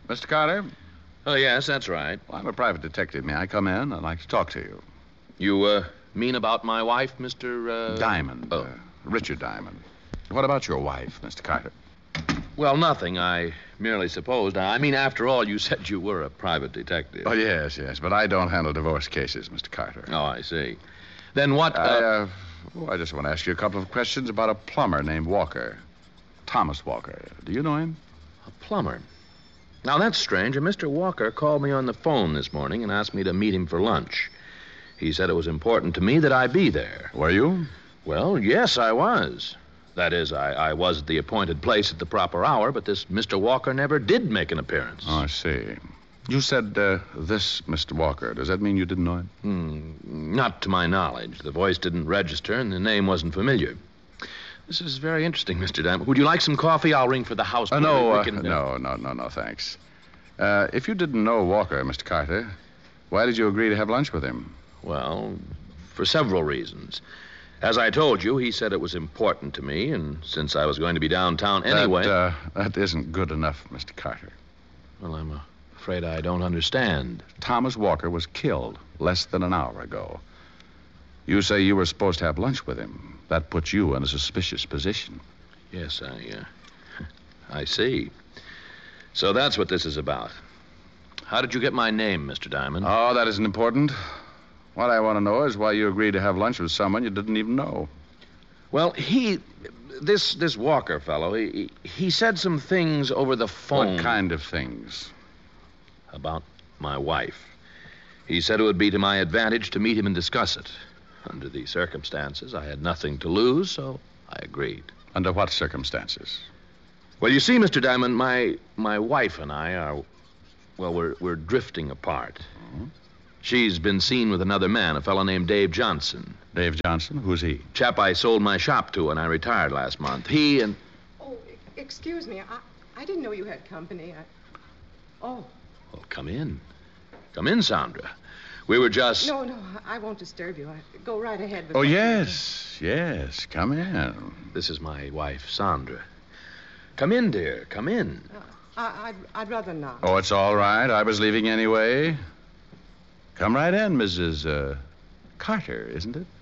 Mr. Carter? Oh, yes, that's right. Well, I'm a private detective. May I come in? I'd like to talk to you. You, mean about my wife, Mr. Diamond. Oh. Richard Diamond. What about your wife, Mr. Carter? Well, nothing. I merely supposed. I mean, after all, you said you were a private detective. Oh, yes. But I don't handle divorce cases, Mr. Carter. Oh, I see. Then what... I just want to ask you a couple of questions about a plumber named Walker. Thomas Walker. Do you know him? A plumber. Now, that's strange. Mr. Walker called me on the phone this morning and asked me to meet him for lunch. He said it was important to me that I be there. Were you? Well, yes, I was. That is, I was at the appointed place at the proper hour, but this Mr. Walker never did make an appearance. Oh, I see. You said, this Mr. Walker. Does that mean you didn't know him? Not to my knowledge. The voice didn't register, and the name wasn't familiar. This is very interesting, Mr. Diamond. Would you like some coffee? I'll ring for the house. No, thanks. If you didn't know Walker, Mr. Carter, why did you agree to have lunch with him? Well, for several reasons. As I told you, he said it was important to me, and since I was going to be downtown anyway... That isn't good enough, Mr. Carter. Well, I'm afraid I don't understand. Thomas Walker was killed less than an hour ago. You say you were supposed to have lunch with him. That puts you in a suspicious position. Yes, I see. So that's what this is about. How did you get my name, Mr. Diamond? Oh, that isn't important. What I want to know is why you agreed to have lunch with someone you didn't even know. Well, this Walker fellow, he said some things over the phone. What kind of things? About my wife. He said it would be to my advantage to meet him and discuss it. Under these circumstances, I had nothing to lose, so I agreed. Under what circumstances? Well, you see, Mr. Diamond, my wife and I are, well, we're drifting apart. Mm-hmm. She's been seen with another man, a fellow named Dave Johnson. Dave Johnson? Who's he? Chap I sold my shop to when I retired last month. He and... Oh, excuse me. I didn't know you had company. Oh. Well, come in. Come in, Sandra. We were just... No, I won't disturb you. Go right ahead with Oh, yes. Come in. This is my wife, Sandra. Come in, dear. Come in. I'd rather not. Oh, it's all right. I was leaving anyway. Come right in, Mrs. Carter, isn't it?